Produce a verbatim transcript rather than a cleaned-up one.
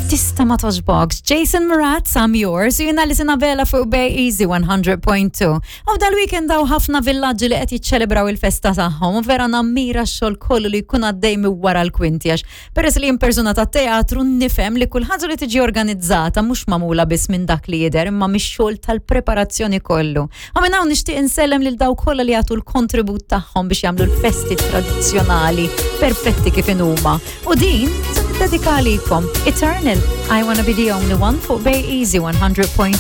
tista ma toġbogx. Jason Mraz, I'm yours. U jina li Sinabella fuq Bay Easy one hundred point two. U dal-weekend daw ħafna villaġġi li qed jiċċelebraw il-festa tagħhom. Vera nammira x-xogħol kollu li jkun għaddej mi wara l-kwinti għax peress li jien persuna ta' teatru nifhem li kull ħaġa li tiġi organizzata mhux magħmula biss minn dak li jidher imma mix-xogħol tal-preparazzjoni kollu. U minn hawn nixtieq insellem lil daw kollha li jagħtu l-kontribut tagħhom biex jagħmlu l-festi tradizzjonali perfetti kif huma. U din dedikalikom Eternal, I Wanna Be the Only One fuq Bay Easy one hundred point two.